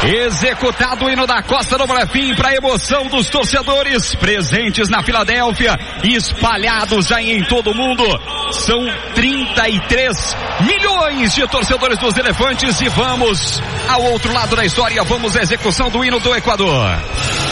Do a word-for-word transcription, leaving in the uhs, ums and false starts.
Executado o hino da Costa do Marfim para emoção dos torcedores presentes na Filadélfia e espalhados já em todo o mundo. São trinta e três milhões de torcedores dos Elefantes e vamos ao outro lado da história, vamos à execução do hino do Equador.